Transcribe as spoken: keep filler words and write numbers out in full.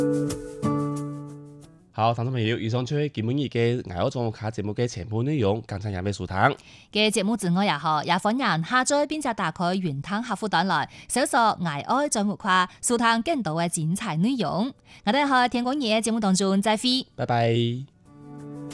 好，聽眾朋友，以上就係今日嘅《愛我中卡》節目嘅全部內容，感謝兩位收聽。 嘅節目之外也好，也歡迎下載並且打開雲端客戶端來搜索《愛愛中文卡》，收聽更多嘅精彩內容。我哋喺天光夜節目當中再會， 拜拜。